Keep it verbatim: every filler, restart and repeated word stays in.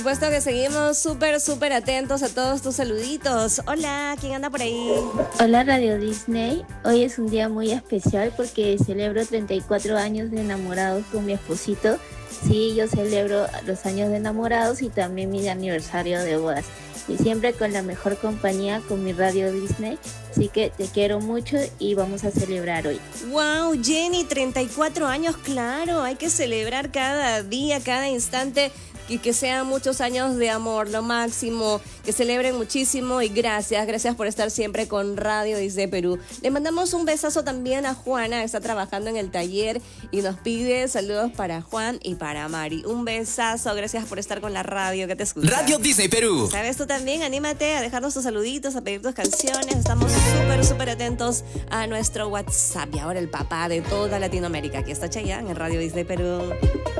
Por supuesto que seguimos súper, súper atentos a todos tus saluditos. Hola, ¿quién anda por ahí? Hola Radio Disney, hoy es un día muy especial porque celebro treinta y cuatro años de enamorados con mi esposito. Sí, yo celebro los años de enamorados y también mi aniversario de bodas. Y siempre con la mejor compañía con mi Radio Disney. Así que te quiero mucho y vamos a celebrar hoy. Wow, Jenny, treinta y cuatro años, claro, hay que celebrar cada día, cada instante. Y que sean muchos años de amor, lo máximo, que celebren muchísimo y gracias, gracias por estar siempre con Radio Disney Perú. Le mandamos un besazo también a Juana, que está trabajando en el taller y nos pide saludos para Juan y para Mari. Un besazo, gracias por estar con la radio que te escucha. Radio Disney Perú. ¿Sabes? Tú también, anímate a dejarnos tus saluditos, a pedir tus canciones. Estamos súper, súper atentos a nuestro WhatsApp. Y ahora el papá de toda Latinoamérica. Aquí está Chayanne en Radio Disney Perú.